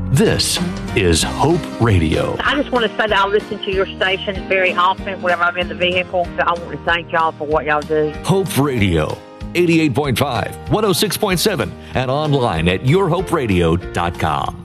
This is Hope Radio. I just want to say that I listen to your station very often whenever I'm in the vehicle. So I want to thank y'all for what y'all do. Hope Radio, 88.5, 106.7, and online at yourhoperadio.com.